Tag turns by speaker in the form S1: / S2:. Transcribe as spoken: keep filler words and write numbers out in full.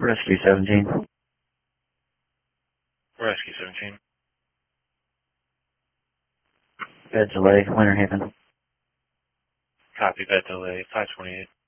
S1: Rescue seventeen.
S2: Rescue seventeen.
S1: Bed delay, Winter Haven.
S2: Copy, bed delay, five twenty-eight.